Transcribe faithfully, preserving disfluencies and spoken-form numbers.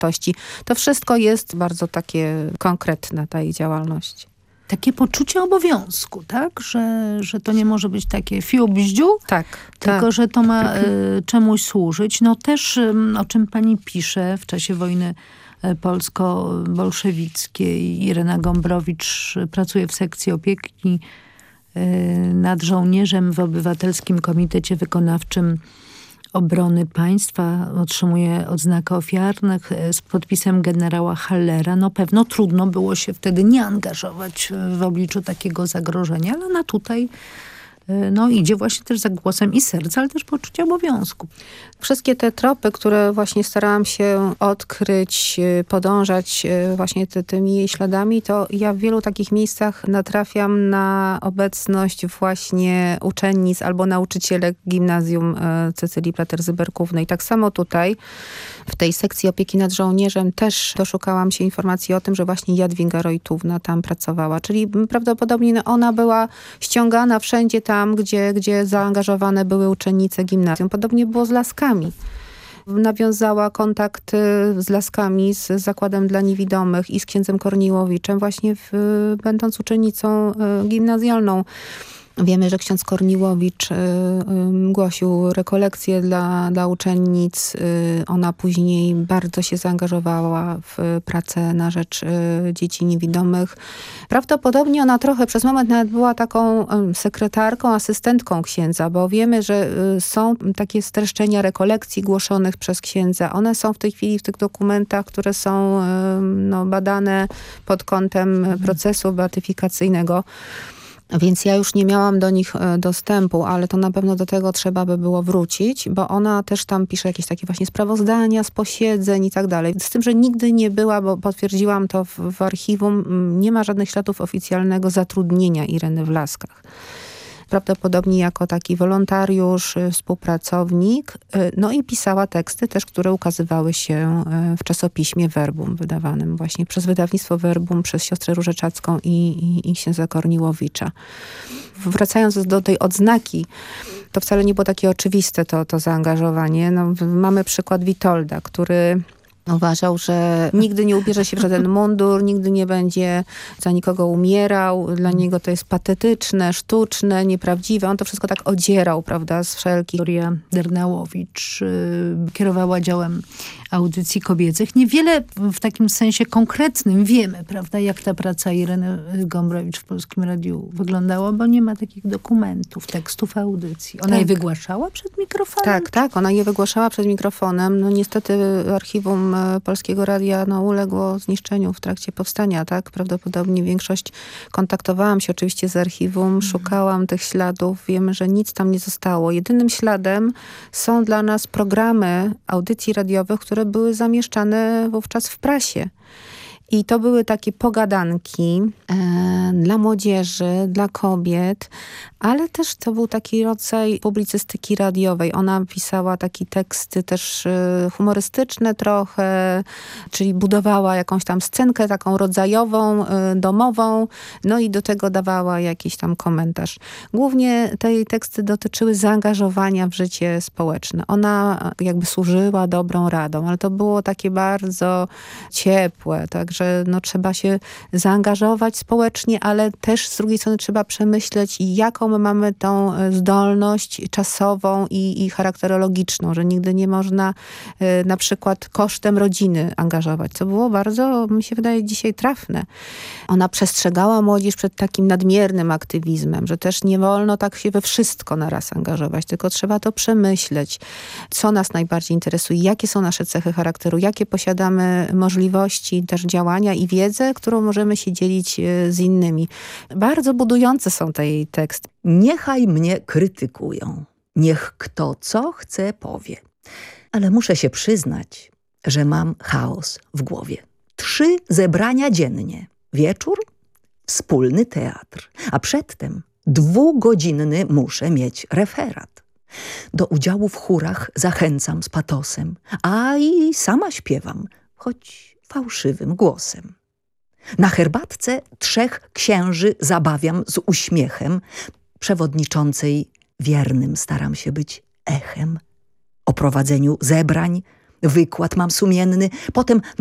wartości. To wszystko jest bardzo takie konkretne, ta ich działalność. Takie poczucie obowiązku, tak? Że, że to nie może być takie fiu-bździu, tak, tylko tak. że to ma y, czemuś służyć. No też, y, o czym pani pisze w czasie wojny polsko-bolszewickiej. Irena Gombrowicz pracuje w sekcji opieki y, nad żołnierzem w Obywatelskim Komitecie Wykonawczym Obrony Państwa, otrzymuje odznakę ofiarnych z podpisem generała Hallera. No pewno trudno było się wtedy nie angażować w obliczu takiego zagrożenia, ale ona tutaj no, idzie właśnie też za głosem i serca, ale też poczucia obowiązku. Wszystkie te tropy, które właśnie starałam się odkryć, podążać właśnie ty, tymi jej śladami, to ja w wielu takich miejscach natrafiam na obecność właśnie uczennic albo nauczycielek gimnazjum Cecylii Plater-Zyberkównej. Tak samo tutaj, w tej sekcji opieki nad żołnierzem też doszukałam się informacji o tym, że właśnie Jadwiga Rojtówna tam pracowała. Czyli prawdopodobnie ona była ściągana wszędzie tam, gdzie, gdzie zaangażowane były uczennice gimnazjum. Podobnie było z laskami. Nawiązała kontakty z laskami, z Zakładem dla Niewidomych i z księdzem Korniłowiczem, właśnie w, będąc uczennicą gimnazjalną. Wiemy, że ksiądz Korniłowicz y, y, głosił rekolekcje dla, dla uczennic. Y, ona później bardzo się zaangażowała w pracę na rzecz y, dzieci niewidomych. Prawdopodobnie ona trochę przez moment nawet była taką y, sekretarką, asystentką księdza, bo wiemy, że y, są takie streszczenia rekolekcji głoszonych przez księdza. One są w tej chwili w tych dokumentach, które są y, no, badane pod kątem procesu beatyfikacyjnego. Więc ja już nie miałam do nich dostępu, ale to na pewno do tego trzeba by było wrócić, bo ona też tam pisze jakieś takie właśnie sprawozdania z posiedzeń i tak dalej. Z tym, że nigdy nie była, bo potwierdziłam to w, w archiwum, nie ma żadnych śladów oficjalnego zatrudnienia Ireny w Laskach. Prawdopodobnie jako taki wolontariusz, współpracownik. No i pisała teksty też, które ukazywały się w czasopiśmie Verbum, wydawanym właśnie przez wydawnictwo Verbum, przez siostrę Różeczacką i, i, i księdza Korniłowicza. Wracając do tej odznaki, to wcale nie było takie oczywiste to, to zaangażowanie. No, mamy przykład Witolda, który uważał, że nigdy nie ubierze się w żaden mundur, nigdy nie będzie za nikogo umierał. Dla niego to jest patetyczne, sztuczne, nieprawdziwe. On to wszystko tak odzierał, prawda, z wszelkich. Gloria Dernałowicz y, kierowała działem audycji kobiecych. Niewiele w takim sensie konkretnym wiemy, prawda, jak ta praca Ireny Gombrowicz w Polskim Radiu wyglądała, bo nie ma takich dokumentów, tekstów audycji. Ona tak. je wygłaszała przed mikrofonem? Tak, tak. Ona je wygłaszała przed mikrofonem. No niestety archiwum Polskiego Radia no, uległo zniszczeniu w trakcie powstania, tak? Prawdopodobnie większość kontaktowałam się oczywiście z archiwum, mm. szukałam tych śladów. Wiemy, że nic tam nie zostało. Jedynym śladem są dla nas programy audycji radiowych, które były zamieszczane wówczas w prasie. I to były takie pogadanki e, dla młodzieży, dla kobiet, ale też to był taki rodzaj publicystyki radiowej. Ona pisała takie teksty też e, humorystyczne trochę, czyli budowała jakąś tam scenkę taką rodzajową, e, domową, no i do tego dawała jakiś tam komentarz. Głównie te teksty dotyczyły zaangażowania w życie społeczne. Ona jakby służyła dobrą radą, ale to było takie bardzo ciepłe, także że no, trzeba się zaangażować społecznie, ale też z drugiej strony trzeba przemyśleć, jaką my mamy tą zdolność czasową i, i charakterologiczną, że nigdy nie można y, na przykład kosztem rodziny angażować, co było bardzo, mi się wydaje, dzisiaj trafne. Ona przestrzegała młodzież przed takim nadmiernym aktywizmem, że też nie wolno tak się we wszystko naraz angażować, tylko trzeba to przemyśleć, co nas najbardziej interesuje, jakie są nasze cechy charakteru, jakie posiadamy możliwości też działania i wiedzę, którą możemy się dzielić z innymi. Bardzo budujące są te jej teksty. Niechaj mnie krytykują. Niech kto co chce powie. Ale muszę się przyznać, że mam chaos w głowie. Trzy zebrania dziennie. Wieczór, wspólny teatr. A przedtem dwugodzinny muszę mieć referat. Do udziału w chórach zachęcam z patosem, a i sama śpiewam, choć fałszywym głosem. Na herbatce trzech księży zabawiam z uśmiechem. Przewodniczącej wiernym staram się być echem. O prowadzeniu zebrań wykład mam sumienny, potem